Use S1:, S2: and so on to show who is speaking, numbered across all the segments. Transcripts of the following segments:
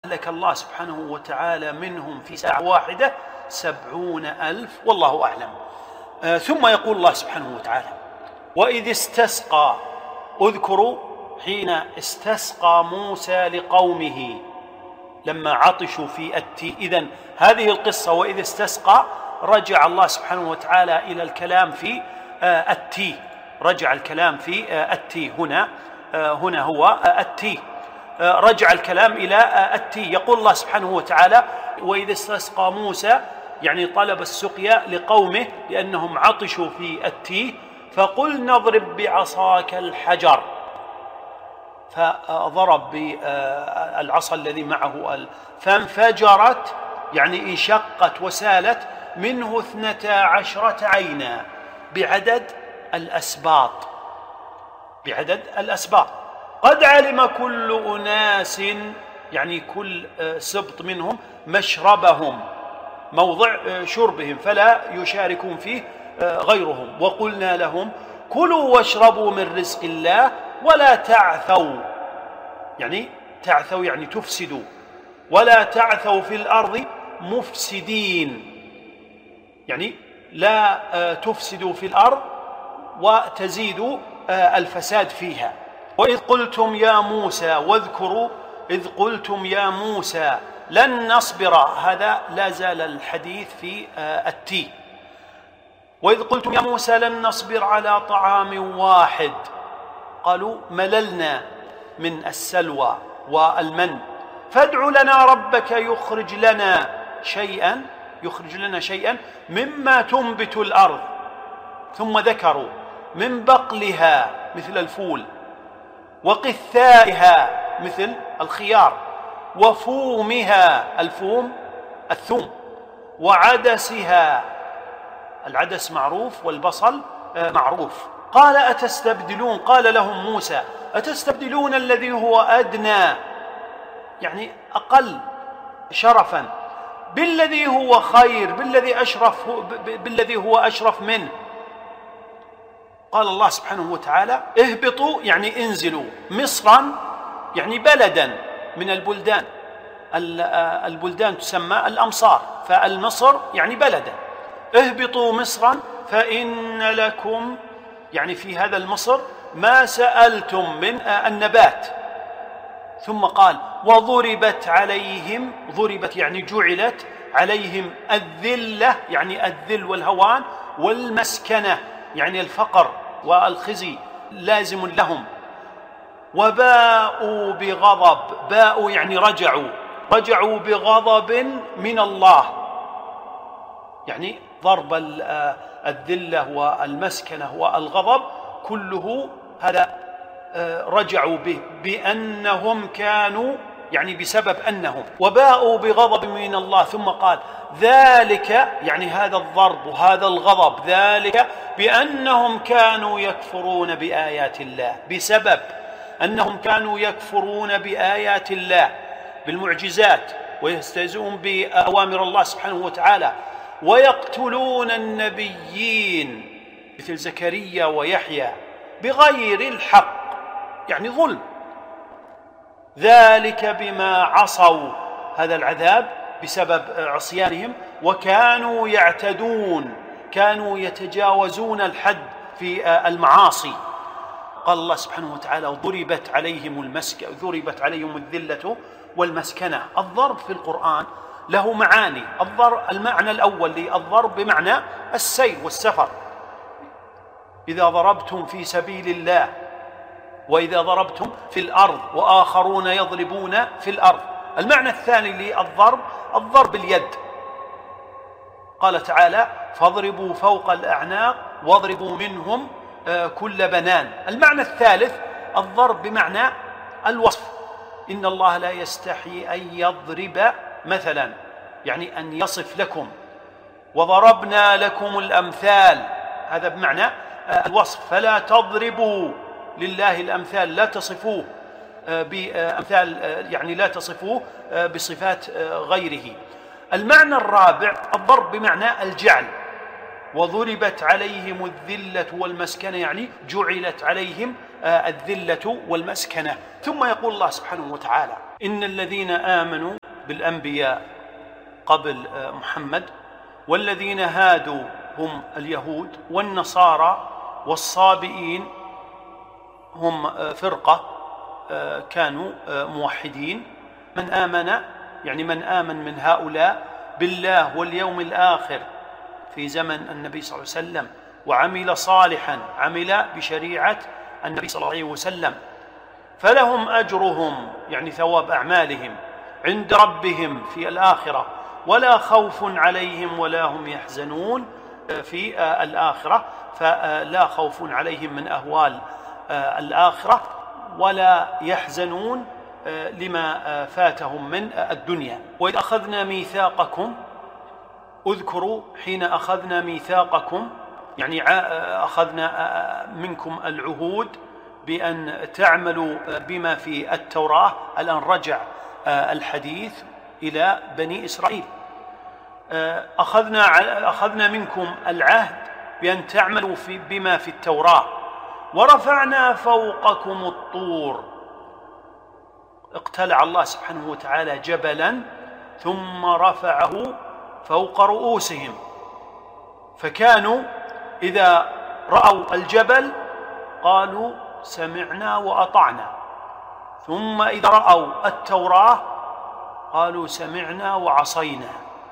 S1: أهلك الله سبحانه وتعالى منهم في ساعة واحدة 70,000 والله أعلم. ثم يقول الله سبحانه وتعالى: وإذ استسقى، اذكروا حين استسقى موسى لقومه لما عطشوا في التيه. إذن هذه القصة وإذ استسقى رجع الله سبحانه وتعالى إلى الكلام في التيه، رجع الكلام في التيه. هنا هو التيه، رجع الكلام إلى التيه. يقول الله سبحانه وتعالى: وإذ استسقى موسى، يعني طلب السقيا لقومه لأنهم عطشوا في التيه، فقلنا اضرب بعصاك الحجر، فضرب بالعصا الذي معه فانفجرت، يعني انشقت وسالت منه 12 عينا بعدد الأسباط. قد علم كل أناس، يعني كل سبط منهم، مشربهم، موضع شربهم، فلا يشاركون فيه غيرهم. وقلنا لهم كلوا واشربوا من رزق الله ولا تعثوا، يعني تعثوا يعني تفسدوا، ولا تعثوا في الأرض مفسدين، يعني لا تفسدوا في الأرض وتزيدوا الفساد فيها. وإذ قلتم يا موسى، واذكروا إذ قلتم يا موسى لن نصبر، هذا لا زال الحديث في التيه. وإذ قلتم يا موسى لن نصبر على طعام واحد، قالوا مللنا من السلوى والمن، فادع لنا ربك يخرج لنا شيئا مما تنبت الأرض. ثم ذكروا من بقلها مثل الفول، وقثائها مثل الخيار، وفومها الثوم، وعدسها، العدس معروف والبصل معروف. قال لهم موسى أتستبدلون الذي هو أدنى، يعني أقل شرفا، بالذي هو خير، بالذي هو أشرف منه. قال الله سبحانه وتعالى اهبطوا، يعني انزلوا، مصرا يعني بلدا من البلدان تسمى الأمصار، فالمصر يعني بلدا. اهبطوا مصرا فإن لكم، يعني في هذا المصر ما سألتم من النبات. ثم قال وضربت عليهم، ضربت يعني جعلت عليهم الذلة، يعني الذل والهوان، والمسكنة يعني الفقر والخزي لازم لهم. وباءوا بغضب، باءوا يعني رجعوا بغضب من الله، يعني ضرب الذلة والمسكنة والغضب كله هذا رجعوا به بأنهم كانوا، يعني بسبب أنهم، وباءوا بغضب من الله. ثم قال ذلك، يعني هذا الضرب وهذا الغضب، ذلك بأنهم كانوا يكفرون بآيات الله، بسبب أنهم كانوا يكفرون بآيات الله بالمعجزات، ويستهزئون بأوامر الله سبحانه وتعالى، ويقتلون النبيين مثل زكريا ويحيى بغير الحق، يعني ظلم. ذلك بما عصوا، هذا العذاب بسبب عصيانهم، وكانوا يعتدون، كانوا يتجاوزون الحد في المعاصي. قال الله سبحانه وتعالى ضربت عليهم الذلة والمسكنة. الضرب في القرآن له معاني. المعنى الأول للضرب بمعنى السير والسفر، إذا ضربتم في سبيل الله، وإذا ضربتم في الأرض وآخرون يضربون في الأرض. المعنى الثاني للضرب الضرب باليد، قال تعالى فاضربوا فوق الأعناق واضربوا منهم كل بنان. المعنى الثالث الضرب بمعنى الوصف، إن الله لا يستحي أن يضرب مثلا، يعني أن يصف لكم، وضربنا لكم الأمثال، هذا بمعنى الوصف. فلا تضربوا لله الأمثال، لا تصفوه بأمثال، يعني لا تصفوه بصفات غيره. المعنى الرابع الضرب بمعنى الجعل، وضربت عليهم الذلة والمسكنة، يعني جعلت عليهم الذلة والمسكنة. ثم يقول الله سبحانه وتعالى إن الذين آمنوا بالأنبياء قبل محمد، والذين هادوا هم اليهود، والنصارى والصابئين هم فرقة كانوا موحدين. من آمن من هؤلاء بالله واليوم الآخر في زمن النبي صلى الله عليه وسلم وعمل صالحا، عمل بشريعة النبي صلى الله عليه وسلم، فلهم أجرهم يعني ثواب أعمالهم عند ربهم في الآخرة، ولا خوف عليهم ولا هم يحزنون في الآخرة. فلا خوف عليهم من أهوال الآخرة ولا يحزنون لما فاتهم من الدنيا. وإذ أخذنا ميثاقكم، اذكروا حين أخذنا ميثاقكم، يعني أخذنا منكم العهود بأن تعملوا بما في التوراة. الآن رجع الحديث إلى بني إسرائيل. أخذنا منكم العهد بأن تعملوا بما في التوراة، ورفعنا فوقكم الطور. اقتلع الله سبحانه وتعالى جبلا ثم رفعه فوق رؤوسهم، فكانوا إذا رأوا الجبل قالوا سمعنا وأطعنا، ثم إذا رأوا التوراة قالوا سمعنا وعصينا.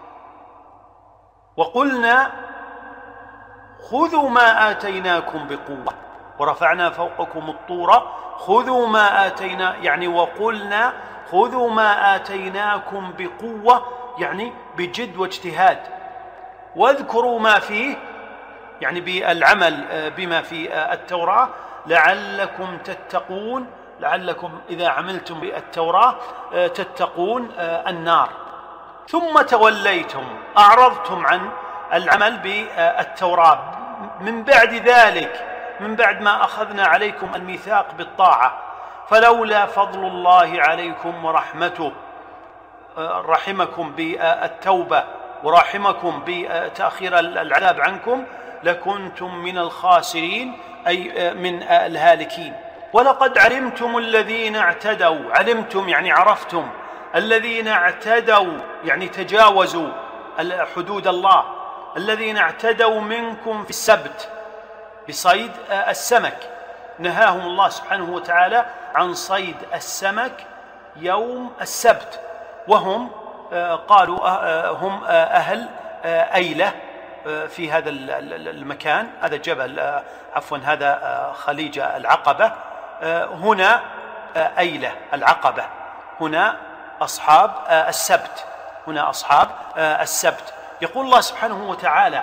S1: وقلنا خذوا ما آتيناكم بقوة، ورفعنا فوقكم الطور خذوا ما آتينا، يعني وقلنا خذوا ما آتيناكم بقوة، يعني بجد واجتهاد، واذكروا ما فيه، يعني بالعمل بما في التوراة، لعلكم تتقون، لعلكم إذا عملتم بالتوراة تتقون النار. ثم توليتم، أعرضتم عن العمل بالتوراة من بعد ذلك، من بعد ما أخذنا عليكم الميثاق بالطاعة. فلولا فضل الله عليكم ورحمته، رحمكم بالتوبة ورحمكم بتأخير العذاب عنكم، لكنتم من الخاسرين، أي من الهالكين. ولقد علمتم الذين اعتدوا، علمتم يعني عرفتم، الذين اعتدوا يعني تجاوزوا حدود الله، الذين اعتدوا منكم في السبت بصيد السمك، نهاهم الله سبحانه وتعالى عن صيد السمك يوم السبت، وهم قالوا هم أهل أيلة في هذا المكان، هذا جبل هذا خليج العقبة، هنا أيلة العقبة، هنا أصحاب السبت، هنا أصحاب السبت. يقول الله سبحانه وتعالى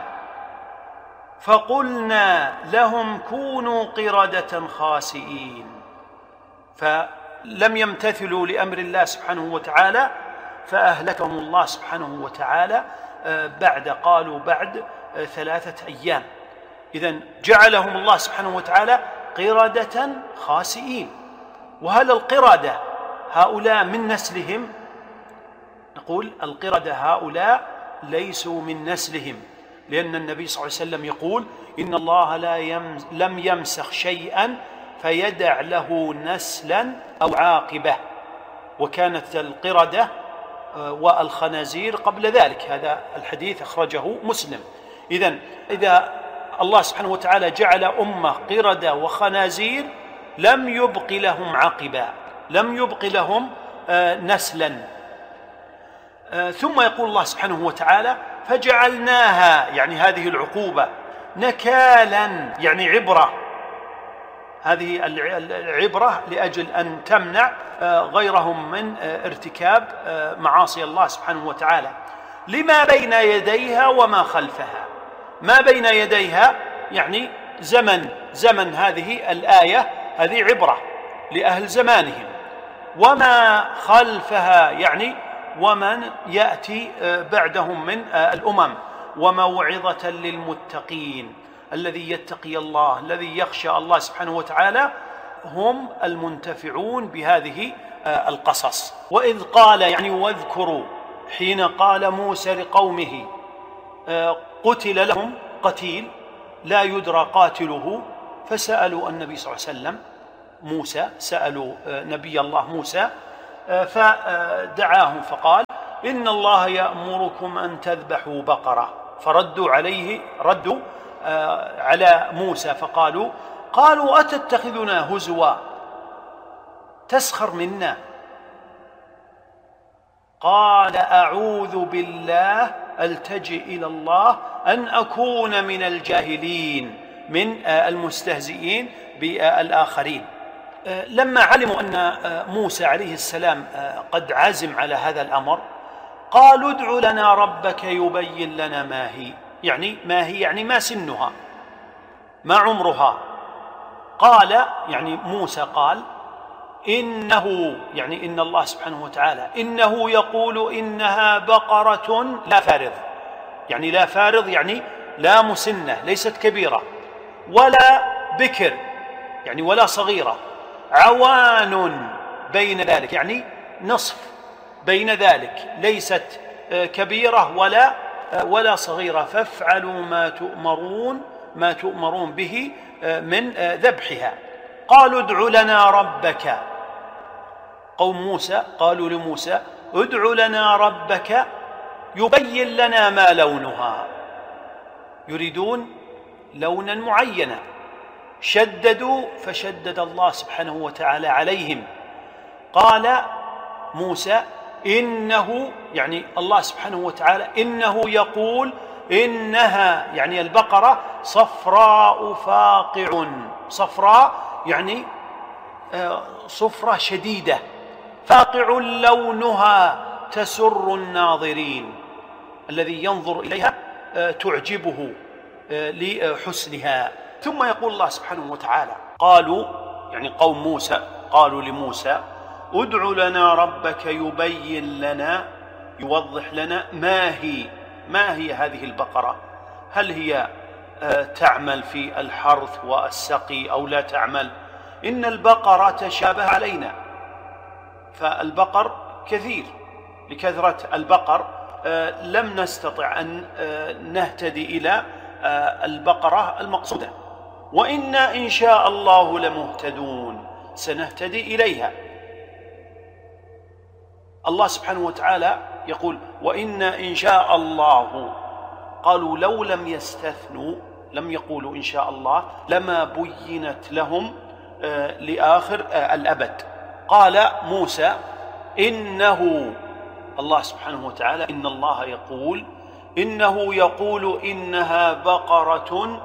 S1: فقلنا لهم كونوا قردة خاسئين، فلم يمتثلوا لأمر الله سبحانه وتعالى فأهلكهم الله سبحانه وتعالى بعد 3 أيام. إذن جعلهم الله سبحانه وتعالى قردة خاسئين. وهل القردة هؤلاء من نسلهم؟ نقول القردة هؤلاء ليسوا من نسلهم، لأن النبي صلى الله عليه وسلم يقول إن الله لم يمسخ شيئا فيدع له نسلا أو عاقبة، وكانت القردة والخنازير قبل ذلك. هذا الحديث أخرجه مسلم. إذا الله سبحانه وتعالى جعل أمة قردة وخنازير لم يبق لهم عقبا، لم يبق لهم نسلا. ثم يقول الله سبحانه وتعالى فجعلناها، يعني هذه العقوبة، نكالا يعني عبرة، هذه العبرة لأجل أن تمنع غيرهم من ارتكاب معاصي الله سبحانه وتعالى، لما بين يديها وما خلفها. ما بين يديها يعني زمن هذه الآية، هذه عبرة لأهل زمانهم، وما خلفها يعني ومن يأتي بعدهم من الأمم، وموعظة للمتقين. الذي يتقي الله، الذي يخشى الله سبحانه وتعالى، هم المنتفعون بهذه القصص. وإذ قال يعني واذكروا حين قال موسى لقومه، قتل لهم قتيل لا يدرى قاتله، فسألوا النبي صلى الله عليه وسلم موسى، سألوا نبي الله موسى، فدعاهم فقال إن الله يأمركم أن تذبحوا بقرة. فردوا عليه على موسى فقالوا أتتخذنا هزوا تسخر منا؟ قال أعوذ بالله ألتجئ إلى الله أن أكون من الجاهلين من المستهزئين بالآخرين. لما علموا أن موسى عليه السلام قد عزم على هذا الأمر قالوا ادع لنا ربك يبين لنا ما هي، يعني ما سنها، ما عمرها. قال يعني موسى قال إنه، يعني إن الله سبحانه وتعالى إنه يقول إنها بقرة لا فارض، يعني لا فارض يعني لا مسنة، ليست كبيرة ولا بكر يعني ولا صغيرة، عوان بين ذلك يعني نصف بين ذلك، ليست كبيرة ولا صغيرة، فافعلوا ما تؤمرون به من ذبحها. قالوا ادع لنا ربك، قوم موسى قالوا لموسى ادع لنا ربك يبين لنا ما لونها، يريدون لونا معينا. شددوا فشدد الله سبحانه وتعالى عليهم. قال موسى إنه، يعني الله سبحانه وتعالى إنه يقول إنها، يعني البقرة صفراء فاقع، صفراء يعني صفرة شديدة، فاقع لونها تسر الناظرين، الذي ينظر إليها تعجبه لحسنها. ثم يقول الله سبحانه وتعالى قالوا، يعني قوم موسى قالوا لموسى ادع لنا ربك يبين لنا، يوضح لنا ما هي هذه البقرة، هل هي تعمل في الحرث والسقي أو لا تعمل؟ إن البقرة تشابه علينا، فالبقر كثير، لكثرة البقر لم نستطع أن نهتدي إلى البقرة المقصودة، وإنا إن شاء الله لمهتدون، سنهتدي إليها. الله سبحانه وتعالى يقول وإنا إن شاء الله، قالوا لو لم يستثنوا، لم يقولوا إن شاء الله، لما بينت لهم لآخر الأبد. قال موسى إنه، الله سبحانه وتعالى إن الله يقول إنه يقول إنها بقرة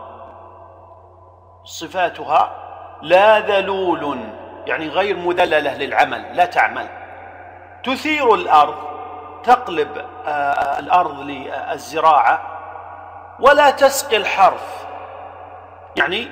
S1: صفاتها لا ذلول، يعني غير مذللة للعمل، لا تعمل، تثير الأرض، تقلب الأرض للزراعة، ولا تسقي الحرث، يعني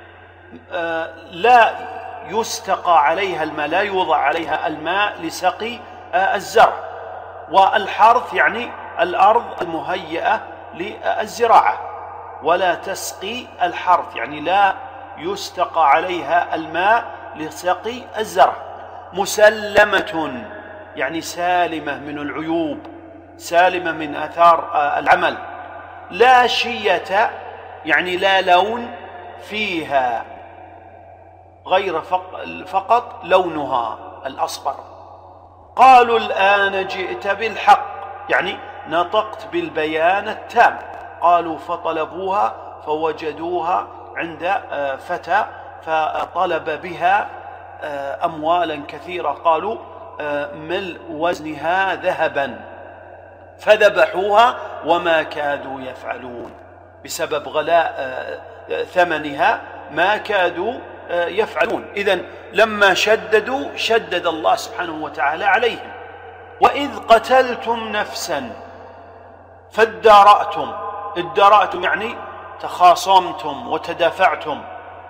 S1: لا يستقى عليها الماء، لا يوضع عليها الماء لسقي الزرع، والحرث يعني الأرض المهيئة للزراعة، ولا تسقي الحرث يعني لا يستقى عليها الماء لسقي الزرع. مسلمة يعني سالمة من العيوب، سالمة من آثار العمل. لا شية يعني لا لون فيها، غير فقط لونها الأصفر. قالوا الآن جئت بالحق، يعني نطقت بالبيان التام. قالوا فطلبوها فوجدوها عند فتى فطلب بها أموالا كثيرة، قالوا ملء وزنها ذهبا، فذبحوها وما كادوا يفعلون، بسبب غلاء ثمنها ما كادوا يفعلون. إذن لما شددوا شدد الله سبحانه وتعالى عليهم. وإذ قتلتم نفسا فادارأتم، ادارأتم يعني تخاصمتم وتدافعتم،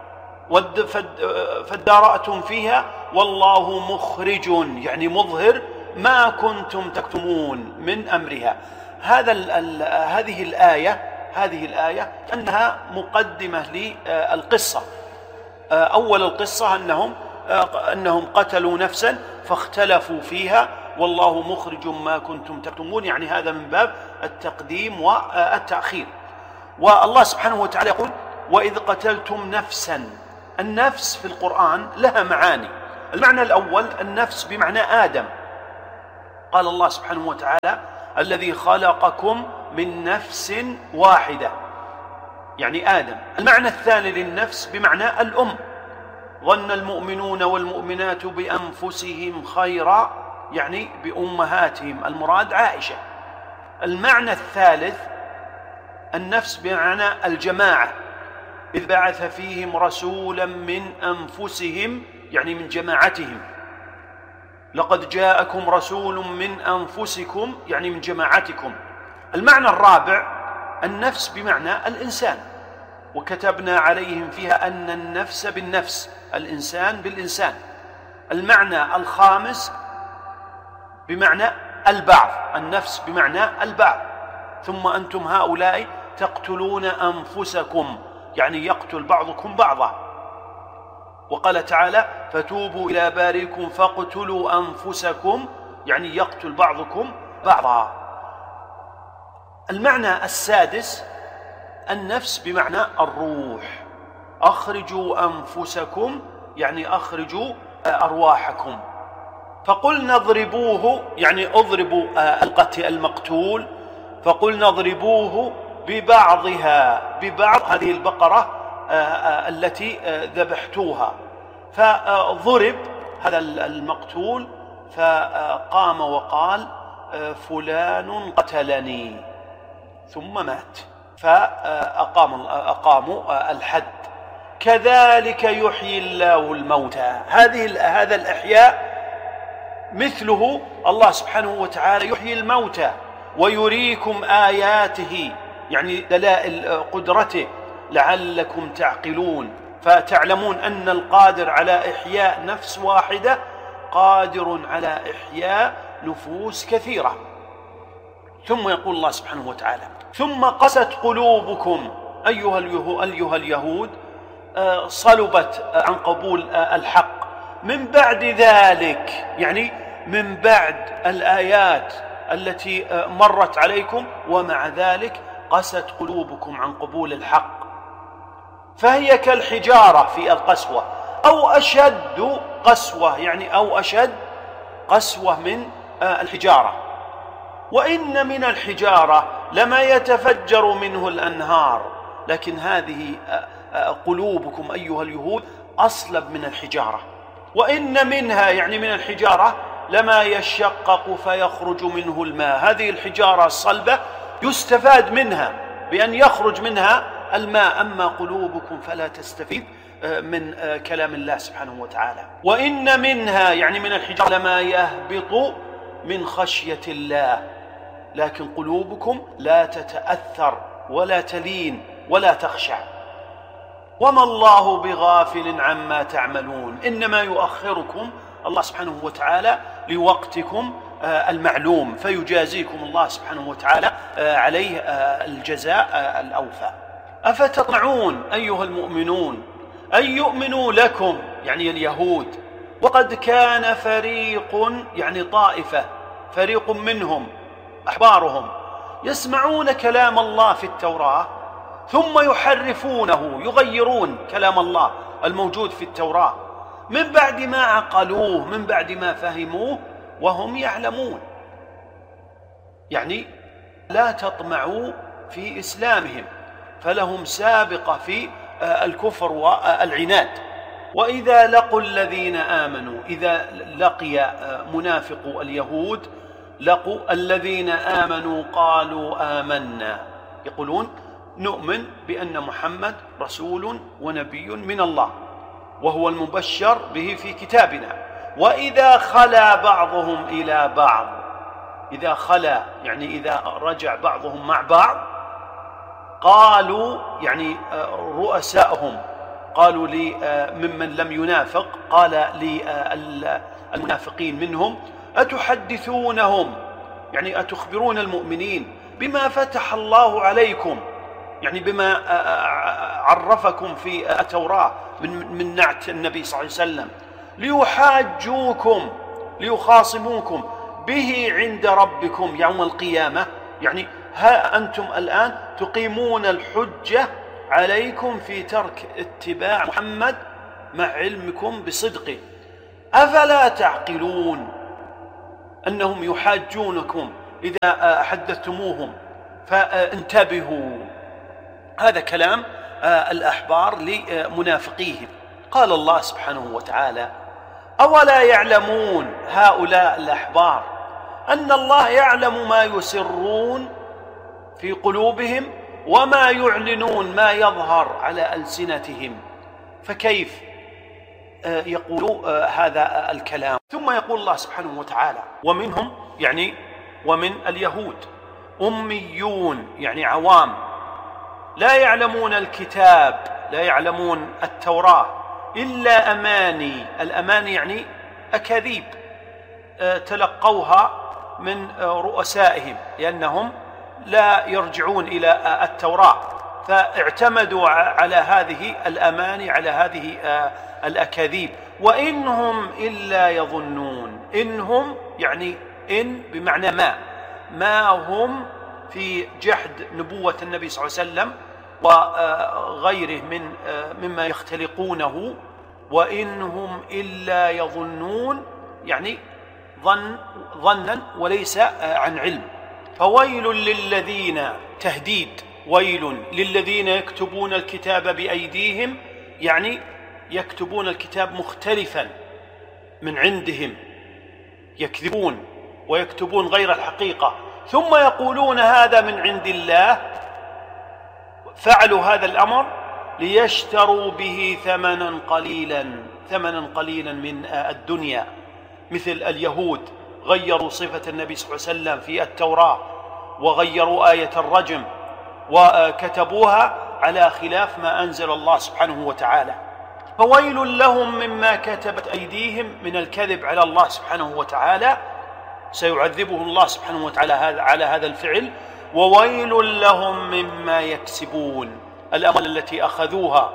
S1: فادارأتم فيها والله مخرج، يعني مظهر ما كنتم تكتمون من أمرها. هذه الآية أنها مقدمة للقصة. أول القصة أنهم قتلوا نفسا فاختلفوا فيها والله مخرج ما كنتم تكتمون، يعني هذا من باب التقديم والتأخير. والله سبحانه وتعالى يقول وإذ قتلتم نفسا. النفس في القرآن لها معاني. المعنى الأول النفس بمعنى آدم، قال الله سبحانه وتعالى: الذي خلقكم من نفس واحدة، يعني آدم. المعنى الثاني للنفس بمعنى الأم. ظن المؤمنون والمؤمنات بأنفسهم خيرا، يعني بأمهاتهم، المراد عائشة. المعنى الثالث النفس بمعنى الجماعة، إذ بعث فيهم رسولا من أنفسهم، يعني من جماعتهم. لقد جاءكم رسول من أنفسكم، يعني من جماعتكم. المعنى الرابع النفس بمعنى الإنسان، وكتبنا عليهم فيها أن النفس بالنفس، الإنسان بالإنسان. المعنى الخامس بمعنى البعض، النفس بمعنى البعض. ثم أنتم هؤلاء تقتلون أنفسكم، يعني يقتل بعضكم بعضا. وقال تعالى: فتوبوا إلى بارئكم فاقتلوا أنفسكم، يعني يقتل بعضكم بعضا. المعنى السادس النفس بمعنى الروح، أخرجوا أنفسكم، يعني أخرجوا أرواحكم. فقلنا اضربوه، يعني اضربوا القتل المقتول. فقلنا اضربوه ببعضها، ببعض هذه البقرة التي ذبحتوها. فضرب هذا المقتول، فقام وقال: فلان قتلني، ثم مات، فأقاموا الحد. كذلك يحيي الله الموتى. هذا الإحياء مثله الله سبحانه وتعالى يحيي الموتى ويريكم آياته، يعني دلائل قدرته، لعلكم تعقلون، فتعلمون أن القادر على إحياء نفس واحدة قادر على إحياء نفوس كثيرة. ثم يقول الله سبحانه وتعالى: ثم قست قلوبكم أيها اليهود، صلبت عن قبول الحق من بعد ذلك، يعني من بعد الآيات التي مرت عليكم، ومع ذلك قست قلوبكم عن قبول الحق. فهي كالحجارة في القسوة، أو أشد قسوة، يعني أو أشد قسوة من الحجارة. وإن من الحجارة لما يتفجر منه الأنهار، لكن هذه قلوبكم أيها اليهود أصلب من الحجارة. وإن منها، يعني من الحجارة، لما يشقق فيخرج منه الماء. هذه الحجارة الصلبة يستفاد منها بأن يخرج منها الماء، أما قلوبكم فلا تستفيد من كلام الله سبحانه وتعالى. وإن منها، يعني من الحجارة، لما يهبط من خشية الله، لكن قلوبكم لا تتأثر ولا تلين ولا تخشع. وما الله بغافل عما تعملون، إنما يؤخركم الله سبحانه وتعالى لوقتكم المعلوم، فيجازيكم الله سبحانه وتعالى عليه الجزاء الأوفى. أفتطمعون أيها المؤمنون أن يؤمنوا لكم، يعني اليهود، وقد كان فريق، يعني طائفة، فريق منهم أحبارهم، يسمعون كلام الله في التوراة ثم يحرفونه، يغيرون كلام الله الموجود في التوراة من بعد ما عقلوه، من بعد ما فهموه، وهم يعلمون. يعني لا تطمعوا في إسلامهم، فلهم سابقة في الكفر والعناد. وإذا لقوا الذين آمنوا، إذا لقي منافق اليهود لقوا الذين آمنوا قالوا آمنا، يقولون نؤمن بأن محمد رسول ونبي من الله، وهو المبشر به في كتابنا. وإذا خلا بعضهم إلى بعض، إذا خلا يعني إذا رجع بعضهم مع بعض، قالوا، يعني رؤساءهم قالوا لي ممن لم ينافق، قال للمنافقين منهم: أتحدثونهم، يعني أتخبرون المؤمنين بما فتح الله عليكم، يعني بما عرفكم في التوراة من نعت النبي صلى الله عليه وسلم، ليحاجوكم، ليخاصموكم به عند ربكم يوم القيامة. يعني ها أنتم الآن تقيمون الحجة عليكم في ترك اتباع محمد مع علمكم بصدقه، أفلا تعقلون؟ أنهم يحاجونكم إذا حدثتموهم فانتبهوا. هذا كلام الأحبار لمنافقيهم. قال الله سبحانه وتعالى: أولا يعلمون هؤلاء الأحبار أن الله يعلم ما يسرون في قلوبهم وما يعلنون، ما يظهر على ألسنتهم، فكيف يقول هذا الكلام؟ ثم يقول الله سبحانه وتعالى: ومنهم، يعني ومن اليهود، أميون، يعني عوام، لا يعلمون الكتاب، لا يعلمون التوراة إلا أماني. الأماني يعني أكاذيب تلقوها من رؤسائهم، لأنهم لا يرجعون إلى التوراة، فاعتمدوا على هذه الأماني، على هذه الأكاذيب. وإنهم إلا يظنون. إنهم يعني إن بمعنى ما هم في جحد نبوة النبي صلى الله عليه وسلم وغيره مما يختلقونه. وإنهم إلا يظنون، يعني ظنا وليس عن علم. فويل للذين، تهديد، ويل للذين يكتبون الكتاب بأيديهم، يعني يكتبون الكتاب مختلفا من عندهم، يكذبون ويكتبون غير الحقيقة، ثم يقولون هذا من عند الله. فعلوا هذا الأمر ليشتروا به ثمنا قليلا من الدنيا، مثل اليهود غيروا صفة النبي صلى الله عليه وسلم في التوراة، وغيروا آية الرجم وكتبوها على خلاف ما أنزل الله سبحانه وتعالى. فويل لهم مما كتبت أيديهم من الكذب على الله سبحانه وتعالى، سيعذبه الله سبحانه وتعالى على هذا الفعل. وويل لهم مما يكسبون، الأموال التي أخذوها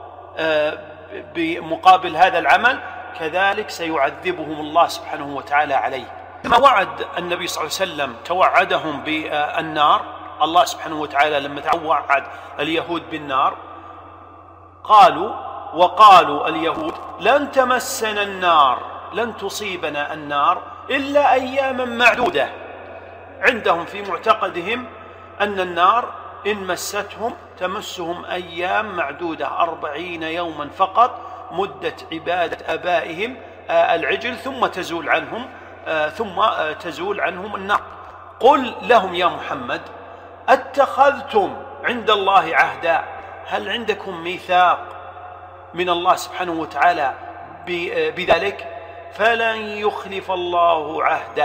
S1: بمقابل هذا العمل كذلك سيعذبهم الله سبحانه وتعالى عليه. كما وعد النبي صلى الله عليه وسلم، توعدهم بالنار. الله سبحانه وتعالى لما توعد اليهود بالنار وقالوا اليهود: لن تمسنا النار، لن تصيبنا النار إلا أياما معدودة. عندهم في معتقدهم أن النار إن مستهم تمسهم أيام معدودة، 40 يوما فقط، مدة عبادة آبائهم العجل، ثم تزول عنهم النار. قل لهم يا محمد: اتخذتم عند الله عهدا؟ هل عندكم ميثاق من الله سبحانه وتعالى بذلك؟ فلن يخلف الله عهده.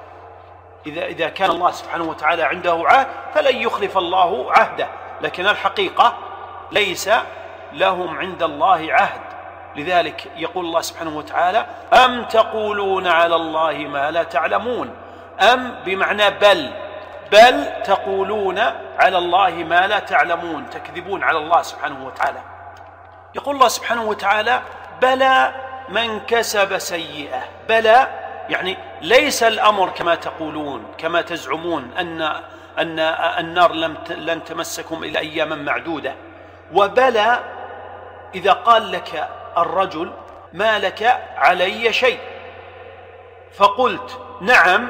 S1: إذا كان الله سبحانه وتعالى عنده عهد فلن يخلف الله عهده، لكن الحقيقة ليس لهم عند الله عهد. لذلك يقول الله سبحانه وتعالى: أم تقولون على الله ما لا تعلمون. أم بمعنى بل تقولون على الله ما لا تعلمون، تكذبون على الله سبحانه وتعالى. يقول الله سبحانه وتعالى: بلى من كسب سيئة. بلى يعني ليس الأمر كما تقولون، كما تزعمون أن النار لن تمسكم إلا أياما معدودة. وبلى إذا قال لك الرجل: ما لك علي شيء، فقلت نعم،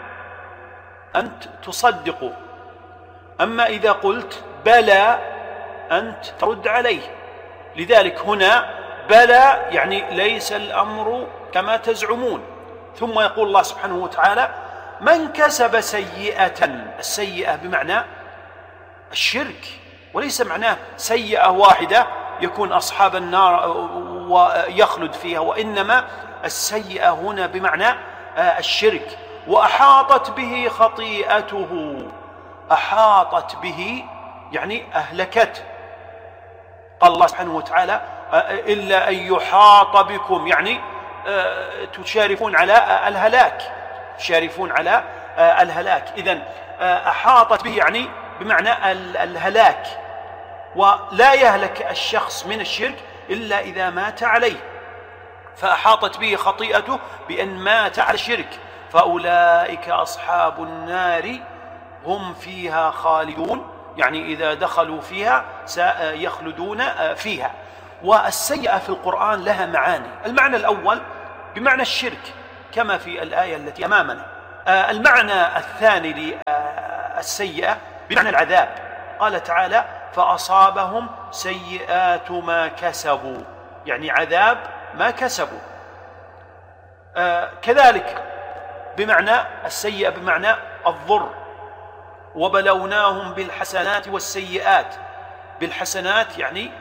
S1: أنت تصدق. أما إذا قلت بلى أنت ترد عليه. لذلك هنا بلى يعني ليس الأمر كما تزعمون. ثم يقول الله سبحانه وتعالى: من كسب سيئة. السيئة بمعنى الشرك، وليس معناه سيئة واحدة يكون أصحاب النار ويخلد فيها، وإنما السيئة هنا بمعنى الشرك. وأحاطت به خطيئته. أحاطت به يعني أهلكت. قال الله سبحانه وتعالى: إلا أن يحاط بكم، يعني تشارفون على الهلاك، تشارفون على الهلاك. إذن أحاطت به يعني بمعنى الهلاك، ولا يهلك الشخص من الشرك إلا إذا مات عليه. فأحاطت به خطيئته بأن مات على الشرك، فأولئك أصحاب النار هم فيها خالدون، يعني إذا دخلوا فيها سيخلدون فيها. والسيئة في القرآن لها معاني. المعنى الأول بمعنى الشرك كما في الآية التي أمامنا، المعنى الثاني للسيئة بمعنى العذاب، قال تعالى فأصابهم سيئات ما كسبوا، يعني عذاب ما كسبوا. كذلك بمعنى السيئة بمعنى الضر، وبلوناهم بالحسنات والسيئات. بالحسنات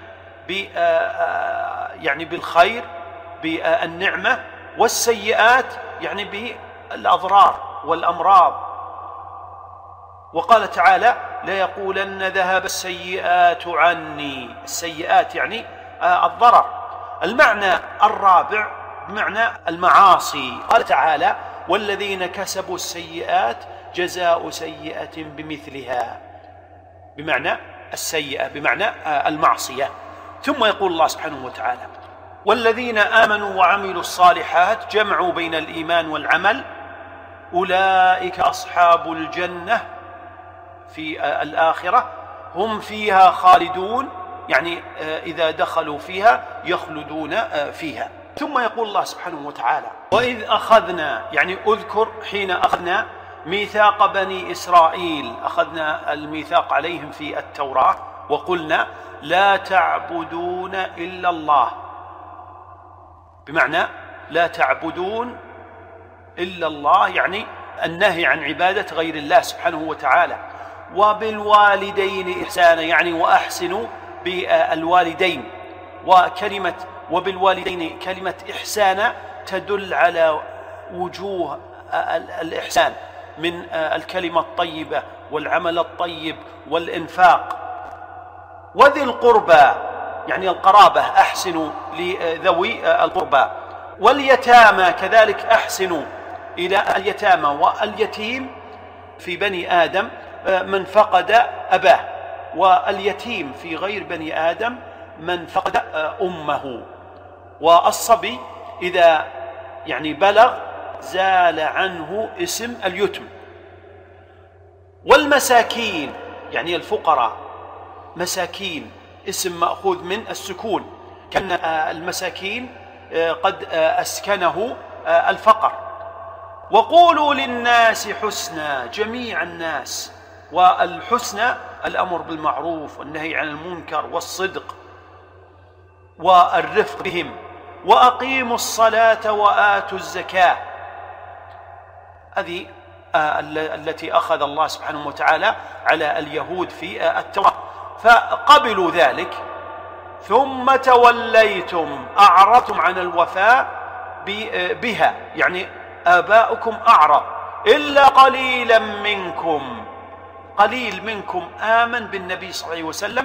S1: يعني بالخير بالنعمة، والسيئات يعني بالأضرار والأمراض. وقال تعالى ليقولن ذهب السيئات عني، السيئات يعني الضرر. المعنى الرابع بمعنى المعاصي، قال تعالى والذين كسبوا السيئات جزاء سيئة بمثلها، بمعنى السيئة بمعنى المعصية. ثم يقول الله سبحانه وتعالى والذين آمنوا وعملوا الصالحات جمعوا بين الإيمان والعمل أولئك أصحاب الجنة في الآخرة هم فيها خالدون، يعني إذا دخلوا فيها يخلدون فيها. ثم يقول الله سبحانه وتعالى وإذ أخذنا، يعني أذكر حين أخذنا ميثاق بني إسرائيل، أخذنا الميثاق عليهم في التوراة وقلنا لا تعبدون إلا الله، بمعنى لا تعبدون إلا الله، يعني النهي عن عبادة غير الله سبحانه وتعالى. وبالوالدين إحسانا، يعني وأحسنوا بالوالدين. وكلمة وبالوالدين كلمة إحسانا تدل على وجوه الإحسان من الكلمة الطيبة والعمل الطيب والإنفاق. وذي القربى يعني القرابة، أحسنوا لذوي القربى. واليتامى كذلك أحسنوا إلى اليتامى. واليتيم في بني آدم من فقد أباه، واليتيم في غير بني آدم من فقد أمه. والصبي إذا يعني بلغ زال عنه اسم اليتم. والمساكين يعني الفقراء، مساكين اسم مأخوذ من السكون، كان المساكين قد أسكنه الفقر. وقولوا للناس حسنا، جميع الناس. والحسنى الأمر بالمعروف والنهي عن المنكر والصدق والرفق بهم. وأقيموا الصلاة وآتوا الزكاة، هذه التي أخذ الله سبحانه وتعالى على اليهود في التوراة، فقبلوا ذلك. ثم توليتم، أعرضتم عن الوفاء بها، يعني آباؤكم أعرض. إلا قليلا منكم، قليل منكم آمن بالنبي صلى الله عليه وسلم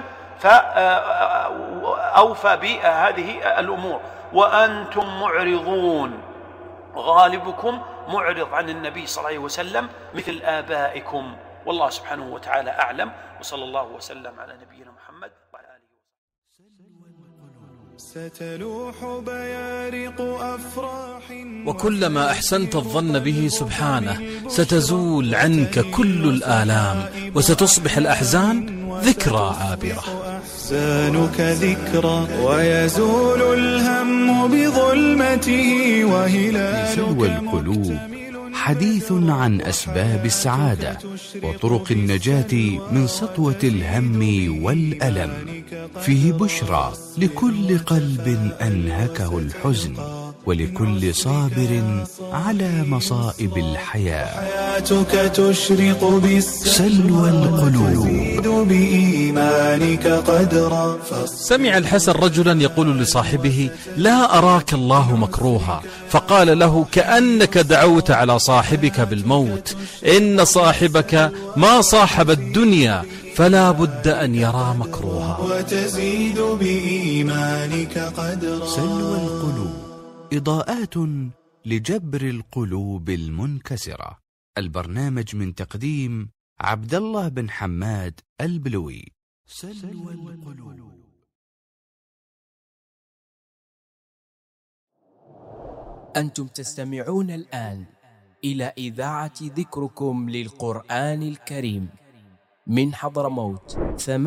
S1: فأوفى بهذه الأمور. وأنتم معرضون، غالبكم معرض عن النبي صلى الله عليه وسلم مثل آبائكم. والله سبحانه وتعالى أعلم، وصلى الله وسلم على نبينا محمد وعلى آله وسلم.
S2: ستلوح بيارق أفراح،
S3: وكلما أحسنت الظن به سبحانه ستزول عنك كل الآلام، وستصبح الأحزان ذكرى عابرة.
S2: أحزانك ذكرى ويزول الهم بظلمته، وهلالك
S4: سلوى القلوب حديث عن أسباب السعادة وطرق النجاة من سطوة الهم والألم. فيه بشرى لكل قلب أنهكه الحزن، ولكل صابر على مصائب الحياة.
S2: حياتك تشرق
S4: سلوى القلوب.
S2: بإيمانك قدرا.
S3: سمع الحسن رجلا يقول لصاحبه لا أراك الله مكروها، فقال له كأنك دعوت على صاحبك بالموت، إن صاحبك ما صاحب الدنيا فلا بد أن يرى مكروها.
S2: وتزيد بإيمانك قدرا.
S4: سلوى القلوب، إضاءات لجبر القلوب المنكسرة. البرنامج من تقديم عبد الله بن حماد البلوي. سلوى القلوب.
S5: أنتم تستمعون الآن إلى إذاعة ذكركم للقرآن الكريم من حضرموت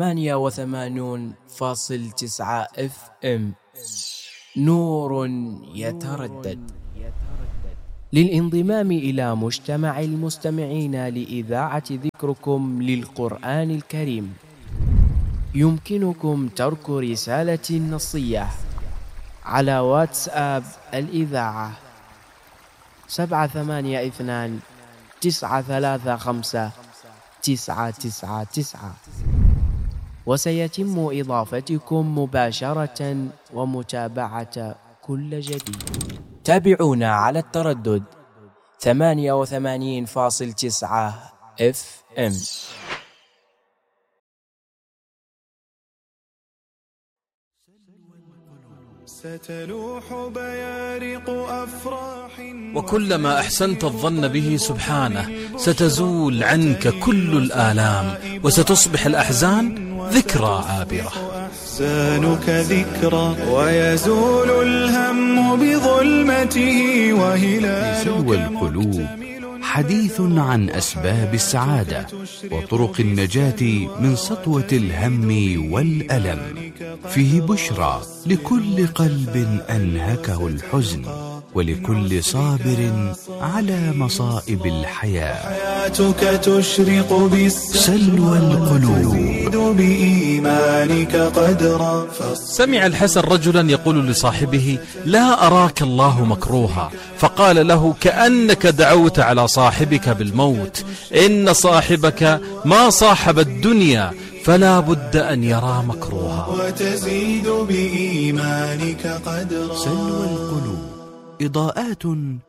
S5: 88.9 FM. نور يتردد. للانضمام إلى مجتمع المستمعين لإذاعة ذكركم للقرآن الكريم يمكنكم ترك رسالة نصية على واتساب الإذاعة 782 935 999 وسيتم إضافتكم مباشرة ومتابعة كل جديد. تابعونا على التردد 88.9 FM.
S2: ستلوح بيارق أفراح.
S3: وكلما أحسنت الظن به سبحانه ستزول عنك كل الآلام وستصبح الأحزان ذكرى عابرة.
S2: أحزانك ذكرى ويزول الهم بظلمته وهلالك
S4: سلوى القلوب حديث عن أسباب السعادة وطرق النجاة من سطوة الهم والألم، فيه بشرى لكل قلب أنهكه الحزن ولكل صابر على مصائب الحياة.
S2: حياتك تشرق
S4: سلوى القلوب.
S2: بإيمانك قدرا.
S3: سمع الحسن رجلا يقول لصاحبه: لا أراك الله مكروها، فقال له: كأنك دعوت على صاحبك بالموت، إن صاحبك ما صاحب الدنيا فلا بد أن يرى مكروها.
S2: وتزيد بإيمانك قدرا.
S4: سلوى القلوب، إضاءات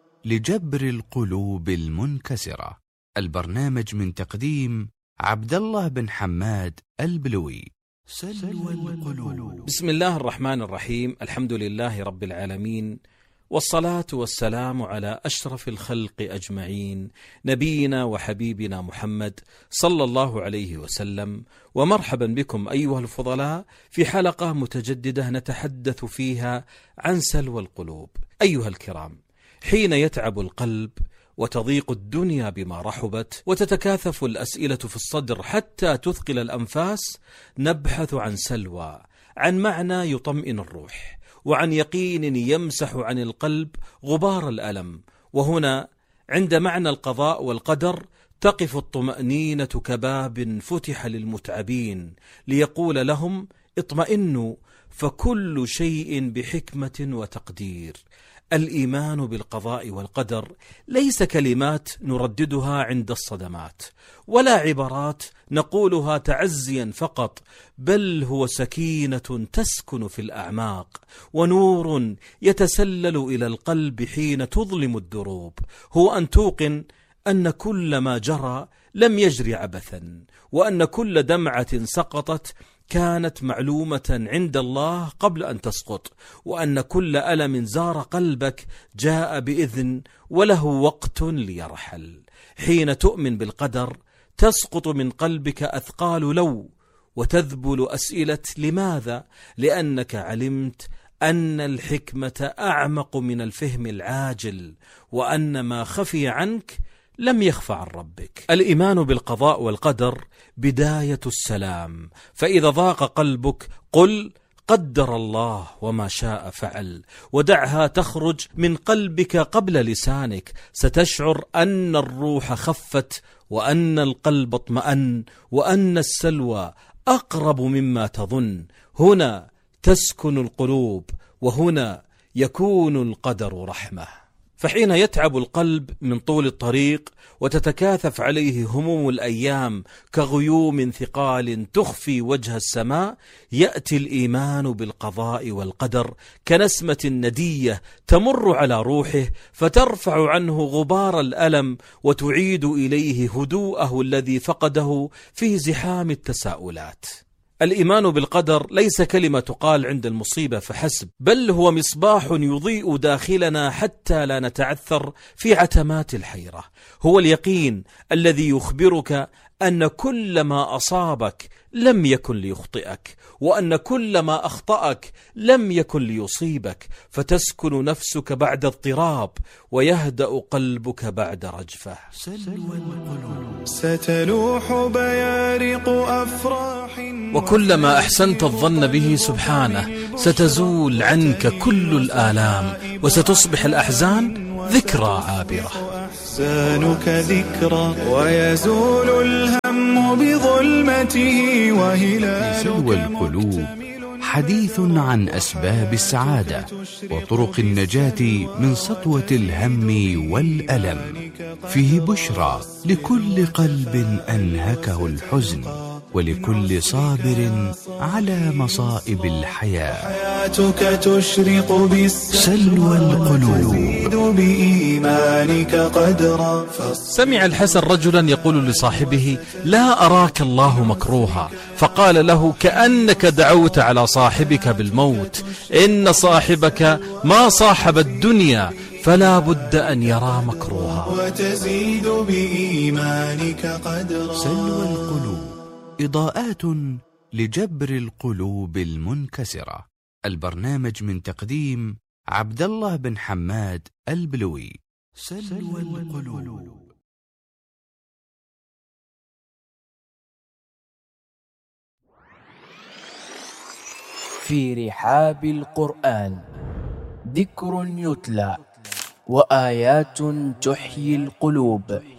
S4: لجبر القلوب المنكسرة. البرنامج من تقديم عبد الله بن حماد البلوي. سلوى القلوب.
S3: بسم الله الرحمن الرحيم، الحمد لله رب العالمين، والصلاة والسلام على أشرف الخلق أجمعين، نبينا وحبيبنا محمد صلى الله عليه وسلم. ومرحبا بكم أيها الفضلاء في حلقة متجددة نتحدث فيها عن سلوى القلوب. أيها الكرام، حين يتعب القلب وتضيق الدنيا بما رحبت وتتكاثف الأسئلة في الصدر حتى تثقل الأنفاس، نبحث عن سلوى، عن معنى يطمئن الروح، وعن يقين يمسح عن القلب غبار الألم. وهنا عند معنى القضاء والقدر تقف الطمأنينة كباب فتح للمتعبين ليقول لهم: اطمئنوا فكل شيء بحكمة وتقدير. الإيمان بالقضاء والقدر ليس كلمات نرددها عند الصدمات، ولا عبارات نقولها تعزيا فقط، بل هو سكينة تسكن في الأعماق، ونور يتسلل إلى القلب حين تظلم الدروب. هو أن توقن أن كل ما جرى لم يجري عبثا، وأن كل دمعة سقطت كانت معلومة عند الله قبل أن تسقط، وأن كل ألم زار قلبك جاء بإذن وله وقت ليرحل. حين تؤمن بالقدر تسقط من قلبك أثقال لو، وتذبل أسئلة لماذا، لأنك علمت أن الحكمة أعمق من الفهم العاجل، وأن ما خفي عنك لم يخفى عن ربك. الإيمان بالقضاء والقدر بداية السلام، فإذا ضاق قلبك قل قدر الله وما شاء فعل، ودعها تخرج من قلبك قبل لسانك. ستشعر أن الروح خفت، وأن القلب اطمأن، وأن السلوى أقرب مما تظن. هنا تسكن القلوب، وهنا يكون القدر رحمة. فحين يتعب القلب من طول الطريق وتتكاثف عليه هموم الأيام كغيوم ثقال تخفي وجه السماء، يأتي الإيمان بالقضاء والقدر كنسمة ندية تمر على روحه، فترفع عنه غبار الألم وتعيد إليه هدوءه الذي فقده في زحام التساؤلات. الإيمان بالقدر ليس كلمة تقال عند المصيبة فحسب، بل هو مصباح يضيء داخلنا حتى لا نتعثر في عتمات الحيرة. هو اليقين الذي يخبرك أن كل ما أصابك لم يكن ليخطئك، وأن كل ما أخطأك لم يكن ليصيبك، فتسكن نفسك بعد اضطراب ويهدأ قلبك بعد رجفة.
S2: ستلوح بيارق أفراح.
S3: وكلما أحسنت الظن به سبحانه ستزول عنك كل الآلام وستصبح الأحزان ذكرى عابرة.
S2: أحسانك ذكرى ويزول الهم بظلمته وهلالك
S4: سلوى القلوب حديث عن أسباب السعادة وطرق النجاة من سطوة الهم والألم، فيه بشرى لكل قلب أنهكه الحزن ولكل صابر على مصائب الحياة.
S2: حياتك تشرق
S4: سلوى القلوب.
S2: بإيمانك قدرا.
S3: سمع الحسن رجلا يقول لصاحبه: لا أراك الله مكروها، فقال له: كأنك دعوت على صاحبك بالموت، إن صاحبك ما صاحب الدنيا فلا بد أن يرى مكروها.
S2: وتزيد بإيمانك قدرا.
S4: سلوى القلوب، إضاءات لجبر القلوب المنكسرة. البرنامج من تقديم عبد الله بن حماد البلوي. سلوى القلوب.
S5: في رحاب القرآن ذكر يتلى وآيات تحيي القلوب.